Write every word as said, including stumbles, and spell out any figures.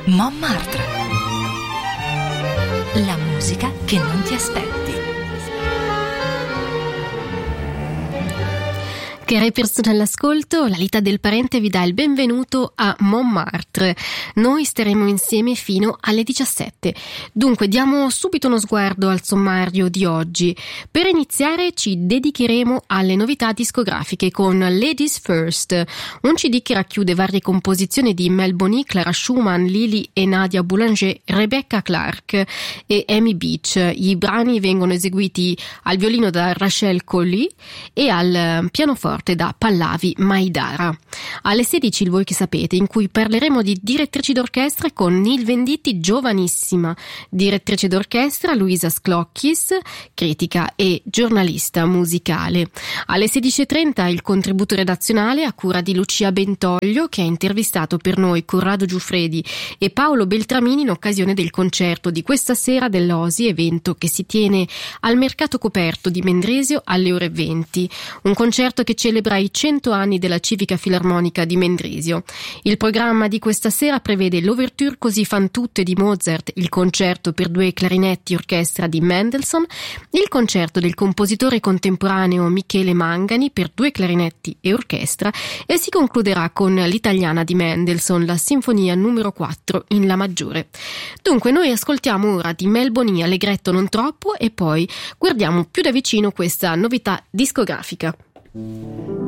Montmartre. La musica che non ti aspetti. Care persone all'ascolto, la Lita del Parente vi dà il benvenuto a Montmartre. Noi staremo insieme fino alle diciassette. Dunque diamo subito uno sguardo al sommario di oggi. Per iniziare ci dedicheremo alle novità discografiche con Ladies First, un C D che racchiude varie composizioni di Mel Bonny, Clara Schumann, Lily e Nadia Boulanger, Rebecca Clark e Amy Beach. I brani vengono eseguiti al violino da Rachel Collie e al pianoforte da Pallavi Maidara. Alle sedici il Voi che sapete, in cui parleremo di direttrici d'orchestra con Nil Venditti, giovanissima direttrice d'orchestra, Luisa Sclocchis, critica e giornalista musicale. Alle sedici e trenta il contributo redazionale a cura di Lucia Bentoglio, che ha intervistato per noi Corrado Giuffredi e Paolo Beltramini in occasione del concerto di questa sera dell'Osi, evento che si tiene al Mercato Coperto di Mendrisio alle ore venti. Un concerto che celebra i cento anni della Civica Filarmonica di Mendrisio. Il programma di questa sera prevede l'Ouverture Così fan tutte di Mozart, il concerto per due clarinetti orchestra di Mendelssohn, il concerto del compositore contemporaneo Michele Mangani per due clarinetti e orchestra e si concluderà con l'italiana di Mendelssohn, la Sinfonia numero quattro in La maggiore. Dunque noi ascoltiamo ora di Mel Bonny Allegretto non troppo e poi guardiamo più da vicino questa novità discografica.